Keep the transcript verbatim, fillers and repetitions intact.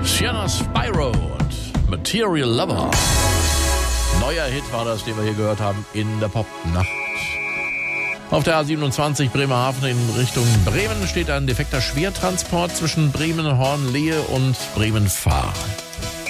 Sienna Spyro und Material Lover. Neuer Hit war das, den wir hier gehört haben in der Popnacht. Auf der A siebenundzwanzig Bremerhaven in Richtung Bremen steht ein defekter Schwertransport zwischen Bremen-Hornlehe und Bremen-Fahr.